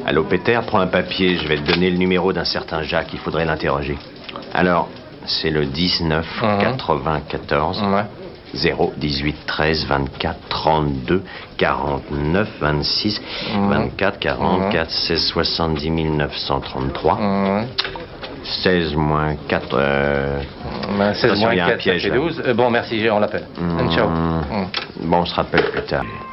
Allô, Peter, prends un papier. Je vais te donner le numéro d'un certain Jacques. Il faudrait l'interroger. Alors, c'est le 19 94 0 18 13 24 32 49 26 24 44 16 70 933 16 moins 4 16 moins 4, ça fait 12. Bon, merci, on l'appelle. Ciao. Bon, on se rappelle plus tard.